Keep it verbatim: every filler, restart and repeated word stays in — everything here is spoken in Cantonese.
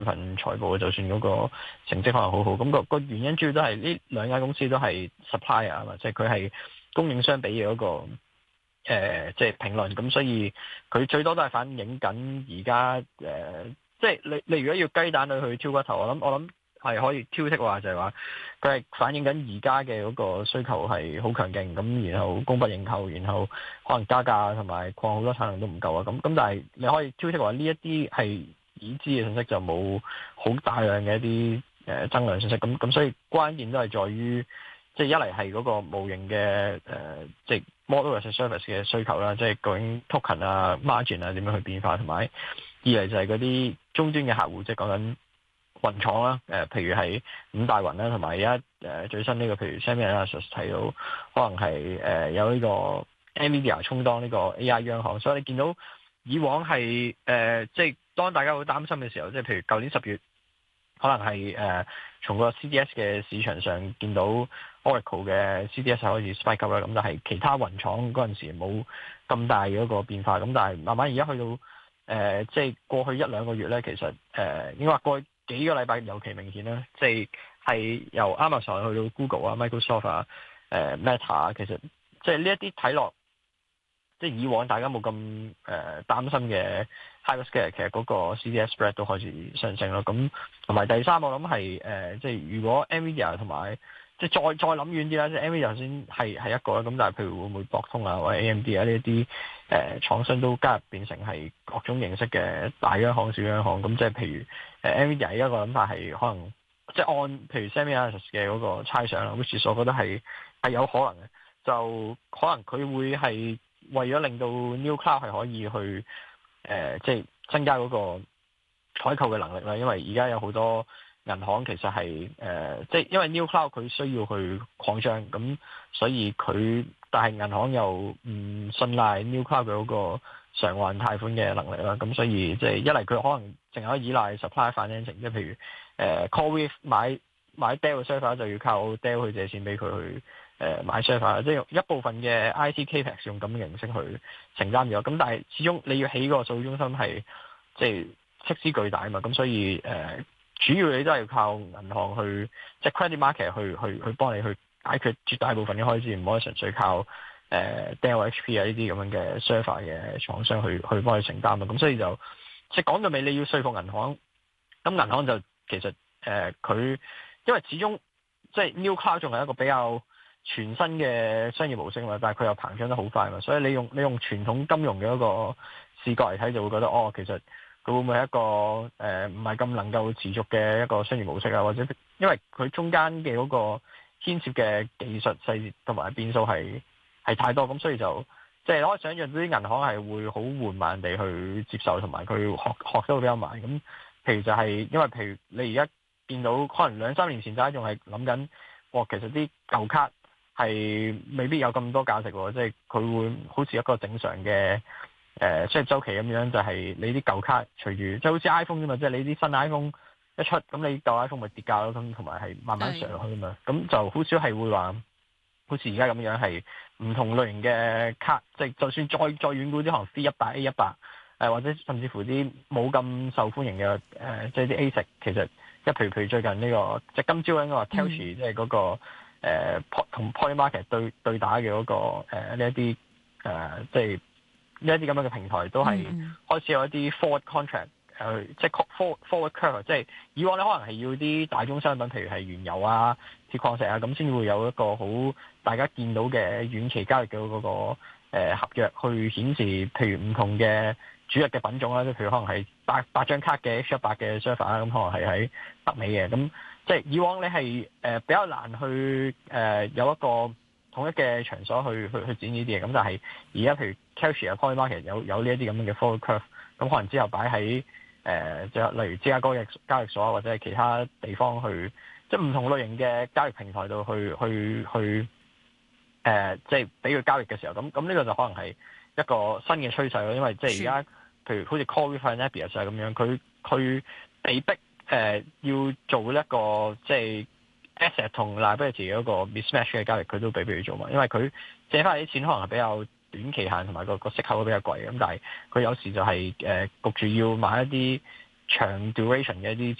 份財報，就算嗰個成績可能好好，咁、那個個原因主要都係呢兩間公司都係 supplier 啊嘛，即係佢係供應商俾嘅嗰個誒，即、呃、係、就是、評論，咁所以佢最多都係反映緊而家誒，即、呃、係、就是、你你如果要雞蛋裏去挑骨頭，我諗我諗係可以挑剔話就係話佢係反映緊而家嘅嗰個需求係好強勁，咁然後供不應求，然後可能加價同埋礦好多產量都唔夠啊，咁咁但係你可以挑剔話呢一啲係已知嘅信息，就冇好大量嘅一啲誒、呃、增量信息，咁咁所以關鍵都係在於即係一嚟係嗰個模型嘅誒即係 model as a service 嘅需求啦，即係究竟 token 啊 margin 啊點樣去變化，同埋二嚟就係嗰啲終端嘅客戶，即係講緊雲廠啦，誒、呃，譬如係五大雲啦，同埋而家誒最新呢、這個，譬如 SemiAnalysis 睇到，可能係誒、呃、有呢個 NVIDIA 充當呢個 A I 央行，所以你見到以往係誒、呃，即係當大家好擔心嘅時候，即係譬如舊年十月，可能係誒、呃、從個 C D S 嘅市場上見到 Oracle 嘅 C D S 係開始 spike up 啦，咁但係其他雲廠嗰陣時冇咁大嘅一個變化，咁但係慢慢而家去到誒、呃，即係過去一兩個月咧，其實誒、呃、應該話過去幾個禮拜尤其明顯啦，即係係由 Amazon 去到 Google 啊、Microsoft 啊、誒 Meta 啊，其實即係呢一啲睇落，即係以往大家冇咁誒擔心嘅 high risk 嘅，其實嗰個 C D S spread 都開始上升咯。咁同埋第三，我諗係誒，即係如果 Nvidia 同埋即係再再諗遠啲啦，即係 Nvidia 先係係一個啦。咁但係譬如會唔會博通啊或者 A M D 啊呢一啲誒廠商都加入變成係各種形式嘅大央行、小央行？咁即係譬如誒 Nvidia 而家個諗法係可能即係按譬如 SemiAnalysis 嘅嗰個猜想啦，which 我覺得係係有可能嘅，就可能佢會係為咗令到 New Cloud 係可以去誒、呃、即係增加嗰個採購嘅能力啦，因為而家有好多銀行其實係誒、呃、即係因為 New Cloud 佢需要去擴張，咁所以佢但係銀行又唔信賴 New Cloud 嘅嗰個償還貸款嘅能力啦，咁所以即係一嚟佢可能淨係可以依賴 supply financing，即係譬如誒、呃、CoreWeave 買買 Dell 嘅 server 就要靠 Dell 去借錢俾佢去。誒買 server，即係用一部分嘅 I T capex 用咁嘅形式去承擔咗，咁但係始終你要起個數據中心係即係斥資巨大啊嘛，咁所以誒、呃、主要你都係要靠銀行去即係 credit market 去去去幫你去解決絕大部分嘅開支，唔可以純粹靠誒、呃、Dell H P 啊呢啲咁樣嘅 server 嘅廠商去去幫你承擔啊，咁所以就即係講到尾你要說服銀行，咁銀行就其實誒佢、呃、因為始終即係 New Cloud 仲係一個比較全新嘅商業模式嘛，但係佢又膨脹得好快嘛，所以你用你用傳統金融嘅一個視角嚟睇，就會覺得哦，其實佢會唔會係一個誒唔係咁能夠持續嘅一個商業模式啊？或者因為佢中間嘅嗰個牽涉嘅技術細節同埋變數係係太多，咁所以就即係、就是、可以想象到啲銀行係會好緩慢地去接受，同埋佢學學得會比較慢。咁譬如就係、是、因為譬如你而家見到可能兩三年前大家仲係諗緊，哇，其實啲舊卡係未必有咁多價值喎，即係佢會好似一個正常嘅誒商業週期咁樣，就係、是、你啲舊卡隨住即係好似 iPhone 啫嘛，即係你啲新 iPhone 一出，咁你舊 iPhone 咪跌價咯，咁同埋係慢慢上落去啊嘛，咁就好少係會話好似而家咁樣係唔同類型嘅卡，即係就算再再遠古啲可能 C 一百 A 一百誒，或者甚至乎啲冇咁受歡迎嘅誒、呃，即係啲 A 食，其實即係譬如譬如最近呢、這個即係今朝應該話 Kelce 即係嗰個。誒同 Polymarket 對對打嘅嗰、那個呢一啲誒，即係呢一啲咁樣嘅平台都係開始有一啲 forward contract 誒、呃，即係 forward forward curve，即係以往你可能係要啲大宗商品，譬如係原油啊、鐵礦石啊，咁先會有一個好大家見到嘅遠期交易嘅嗰、那個、呃、合約去顯示，譬如唔同嘅主力嘅品種啦，即係譬如可能係八八張卡嘅 H 一百嘅 server 啊，咁可能係喺北美嘅咁。即係以往你係誒、呃、比較難去誒、呃、有一個統一嘅場所去去去展呢啲嘢，咁但係而家譬如 Kelce 啊、Polymarket 有有呢一啲咁樣嘅 forward curve，咁可能之後擺喺誒即係例如芝加哥嘅交易所啊，或者係其他地方去，即係唔同類型嘅交易平台度去去去誒即係俾佢交易嘅時候，咁咁呢個就可能係一個新嘅趨勢咯，因為即係而家譬如好似 CoreWeave 同 Nebius 就係咁樣，佢佢被逼。誒、呃、要做一個即係 asset 同 liability 嗰個 mismatch 嘅交易，佢都俾俾佢做嘛。因為佢借翻嚟啲錢可能係比較短期限，同埋個個息口都比較貴。咁但係佢有時就係、是、誒、呃、焗住要買一啲長 duration 嘅一啲